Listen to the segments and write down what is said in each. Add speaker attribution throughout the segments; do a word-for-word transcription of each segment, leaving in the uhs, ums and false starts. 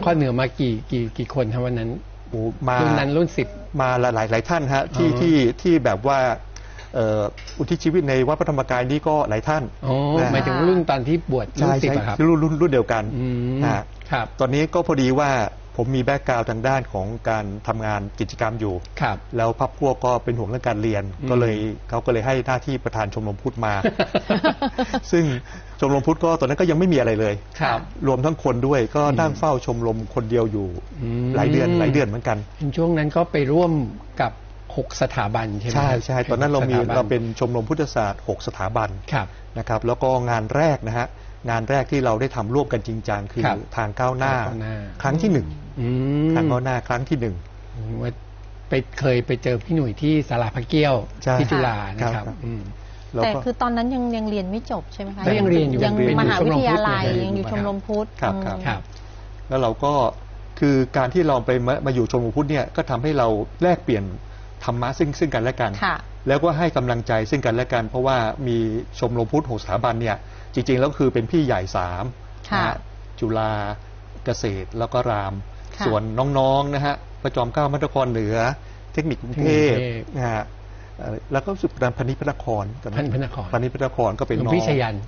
Speaker 1: ครเหนือมากี่กี่กี่คนครับวันนั้น
Speaker 2: มา
Speaker 1: รุ่นนั้นรุ่นสิบ
Speaker 2: มาหลายหลายท่านฮะที่ที่ที่แบบว่าอุทิศชีวิตในวัดพระธรรมกายนี่ก็หลายท่าน
Speaker 1: อ๋อหมายถึงรุ่นตอนที่บวชรุ่นสิบครับ
Speaker 2: รุ่นรุ่นรุ่นเดียวกัน
Speaker 1: ครับ
Speaker 2: ตอนนี้ก็พอดีว่าผมมีแบ็กกราวด์ทางด้านของการทำงานกิจกรรมอยู่แล้วพักพวกก็เป็นห่วงเรื่องการเรียนก็เลยเขาก็เลยให้หน้าที่ประธานชมรมพุทธมา ซึ่งชมรมพุทธก็ตอนนั้นก็ยังไม่มีอะไรเลยรวมทั้งคนด้วยก็นั่งเฝ้าชมรมคนเดียวอยู่หลายเดือนหลายเดือนเหมือนกัน
Speaker 1: ช่วงนั้นก็ไปร่วมกับหกสถาบันใช่ไหม
Speaker 2: ใช่ใช่ตอนนั้นเรามีเราเป็นชมรมพุทธศาสตร์หกสถาบันนะครับแล้วก็งานแรกนะฮะงานแรกที่เราได้ทำร่วมกันจริงจังคือทางก้าวหน้าครั้งที่หนึ่งทางก้าวหน้าครั้งที่หนึ่ง
Speaker 1: ว่าไปเคยไปเจอพี่หนุ่ยที่ศาลาพระเกี้ยวที่จุฬานะครับ
Speaker 3: แต่คือตอนนั้นยังยังเรียนไม่จบใช่ไหมคะ
Speaker 1: ยังเรียนอยู่
Speaker 3: ยังมหาวิทยาลัยยังอยู่ชมรมพุทธ
Speaker 2: ครับครับแล้วเราก็คือการที่เราไปมาอยู่ชมรมพุทธเนี่ยก็ทำให้เราแลกเปลี่ยนธรรมะซึ่งซึ่งกันและกันแล้วก็ให้กำลังใจซึ่งกันและกันเพราะว่ามีชมรมพุทธหกสถาบันเนี่ยจริงๆแล้วคือเป็นพี่ใหญ่สามนะจุฬาเกษตรแล้วก็รามส่วนน้องๆนะฮะประจอมเกล้ามัธยมเหนือเทคนิคกรุงเทพนะฮะแล้วก็สุดดันพนิพนคร
Speaker 1: พันพนคร
Speaker 2: พนิพนครก็เป็นน้อง
Speaker 1: พี่ชยัน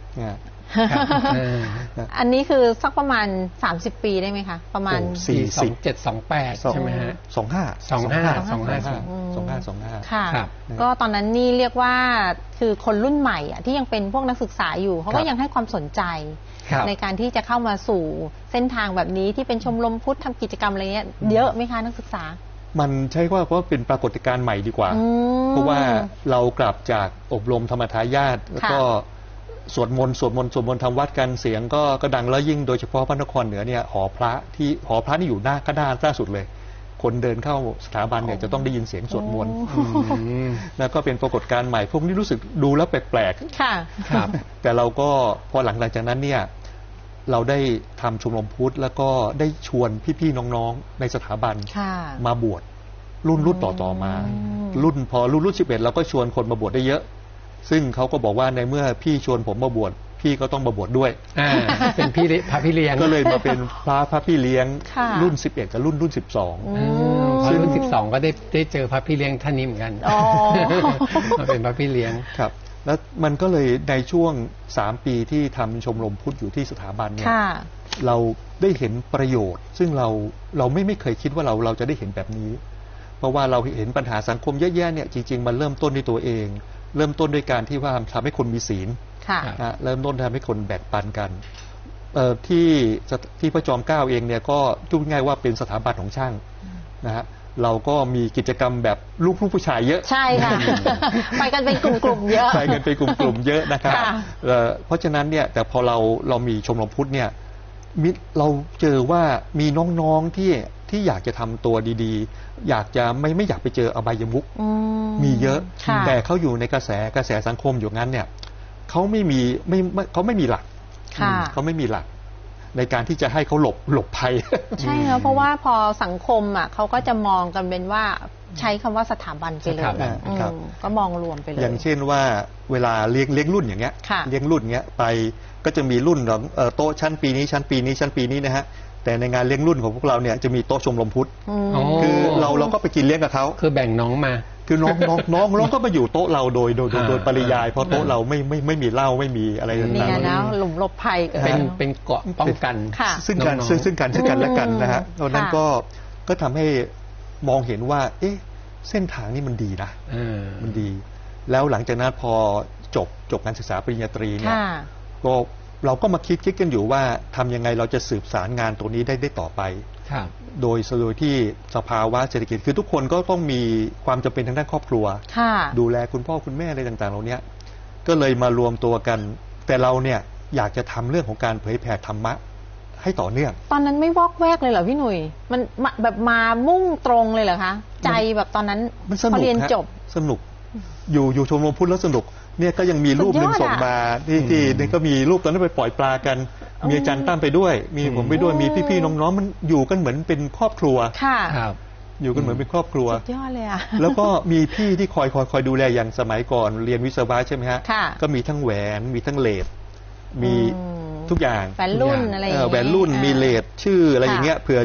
Speaker 3: อันนี้คือสักประมาณสามสิบปีได้ไหมคะประมาณ
Speaker 1: สี่สองเจ็ดสองแปดใช่ไหมฮะ
Speaker 2: สองห้า
Speaker 1: สองห้าสองห้า
Speaker 2: สองห้าสองห้า
Speaker 3: ค่ะก็ตอนนั้นนี่เรียกว่าคือคนรุ่นใหม่ที่ยังเป็นพวกนักศึกษาอยู่เขาก็ยังให้ความสนใจในการที่จะเข้ามาสู่เส้นทางแบบนี้ที่เป็นชมรมพุทธทำกิจกรรมอะไรเงี้ยเยอะไหมคะนักศึกษา
Speaker 2: มันใช่ว่าเพราะเป็นปรากฏการณ์ใหม่ดีกว่าเพราะว่าเรากลับจากอบรมธรรมทายาทแล้วก็สวดมนต์สวดมนต์สวดมนต์ทำวัดกันเสียงก็ก็ดังแล้วยิ่งโดยเฉพาะพระนครเหนือเนี่ยหอพระที่หอพระนี่อยู่หน้าก็ด้านล่าสุดเลยคนเดินเข้าสถาบันเนี่ยจะต้องได้ยินเสียงสวดมนต์แล้วก็เป็นปรากฏการณ์ใหม่พวกนี้รู้สึกดูแล้วแปลก
Speaker 3: ๆค่ะ
Speaker 2: ครับแต่เราก็พอหลังจากนั้นเนี่ยเราได้ทำชมรมพุทธแล้วก็ได้ชวนพี่ๆน้องๆในสถาบันมาบวชรุ่นรุ่นต่อๆมารุ่นพอรุ่นรุ่นสิบเอ็ดเราก็ชวนคนมาบวชได้เยอะซึ่งเขาก็บอกว่าในเมื่อพี่ชวนผมมาบวชพี่ก็ต้องมาบวชด้วย
Speaker 1: เป็นพี่พระพี่เลี้ยง
Speaker 2: ก็เลยมาเป็นพระพระพี่เลี้ยงรุ่นสิบเอ็ดกับรุ่นรุ่นสิบสอง
Speaker 1: พอรุ่นสิบสองก็ได้ได้เจอพระพี่เลี้ยงท่านนี้เหมือนกันมาเป็นพระพี่เลี้ยง
Speaker 2: ครับแล้วมันก็เลยในช่วงสามปีที่ทำชมรมพุทธอยู่ที่สถาบันเนี่ยเราได้เห็นประโยชน์ซึ่งเราเราไม่ไม่เคยคิดว่าเราเราจะได้เห็นแบบนี้เพราะว่าเราเห็นปัญหาสังคมแย่ๆเนี่ยจริงๆมันเริ่มต้นด้วยตัวเองเริ่มต้นด้วยการที่ว่าทำให้คนมีศีลนะเริ่มต้นทำให้คนแบ่งปันกันที่ที่พระจอมเกล้าเองเนี่ยก็พูดง่ายว่าเป็นสถาบันของช่างนะฮะเราก็มีกิจกรรมแบบลูกผู้ผู้ชายเยอะ
Speaker 3: ใช่ค่ะไปกันเป็นกลุ่มๆเยอะ
Speaker 2: ไปกันเป็นกลุ่มๆเยอะนะครับเพราะฉะนั้นเนี่ยแต่พอเราเรามีชมรมพุทธเนี่ยเราเจอว่ามีน้องๆที่ที่อยากจะทำตัวดีๆอยากจะไม่ไม่อยากไปเจออบายมุขมีเยอะแต่เขาอยู่ในกระแสกระแสสังคมอยู่งั้นเนี่ยเขาไม่มีไม่เขาไม่มีหลักเขาไม่มีหลักในการที่จะให้เขาหลบหลบภัย
Speaker 3: ใช่ครับเพราะว่าพอสังคมอ่ะเขาก็จะมองกันเป็นว่าใช้คำว่าสถาบันไปเลยก็มองรวมไปเลย
Speaker 2: อย่างเช่นว่าเวลาเลี้ยงเลี้ยงรุ่นอย่างเงี้ยเลี้ยงรุ่นเงี้ยไปก็จะมีรุ่นของโต๊ะชั้นปีนี้ชั้นปีนี้ชั้นปีนี้นะฮะแต่ในงานเลี้ยงรุ่นของพวกเราเนี่ยจะมีโต๊ะชมรมพุทธคือเราเราก็ไปกินเลี้ยงกับเขา
Speaker 1: คือแบ่งน้องมา
Speaker 2: คือน้องน้องน้องน้องก็มาอยู่โต๊ะเราโดยโดยโดยปริยายเพราะโต๊ะเราไม่ไม่ไม่มีเหล้าไม่มีอะไรต่างๆ
Speaker 3: นี่นะหลุมหลบภัย
Speaker 1: เป็นเป็นเกาะป้องกัน
Speaker 2: ซึ่งกันซึ่งซึ่งกันซึ่งกันและกันนะฮะตอนนั้นก็ก็ทำให้มองเห็นว่าเอ๊ะเส้นทางนี้มันดีนะมันดีแล้วหลังจากนั้นพอจบจบการศึกษาปริญญาตรีเนี่ยก็เราก็มาคิดคิดกันอยู่ว่าทำยังไงเราจะสืบสารงานตัวนี้ได้ได้ต่อไปโดยโดยที่สภาวะเศรษฐกิจคือทุกคนก็ต้องมีความจำเป็นทางด้านครอบครัวดูแลคุณพ่อคุณแม่อะไรต่างๆเหล่านี้ก็เลยมารวมตัวกันแต่เราเนี่ยอยากจะทำเรื่องของการเผยแผ่ธรรมะให้ต่อเนื่อง
Speaker 3: ตอนนั้นไม่วอกแวกเลยเหรอพี่หนุ่ยมันแบบมามุ่งตรงเลยเหรอคะใจแบบตอนนั้นพอเรียนจบ
Speaker 2: สนุกอยู่อยู่ชมรมพุทธแล้วสนุกเนี่ยก็ยังมีรูปหนึ่งส่งมาที่ที่นี่ก็มีรูปตอนนั้นไปปล่อยปลากันมีอาจารย์ตั้มไปด้วยมีผมไปด้วยมีพี่ๆน้องๆมันอยู่กันเหมือนเป็นครอบครัว
Speaker 3: ค่ะ
Speaker 2: อยู่กันเหมือนเป็นครอบครัว
Speaker 3: สุดยอดเลยอะ
Speaker 2: แล้วก็มีพี่ที่คอยคอยคอยดูแลอย่างสมัยก่อนเรียนวิศวะใช่ไหมฮะก็มีทั้งแหวนมีทั้งเลสมีทุกอย่าง
Speaker 3: แหวนรุ่นอะไร
Speaker 2: แหวนรุ่นมีเลสชื่ออะไรอย่างเงี้ยเผื่อ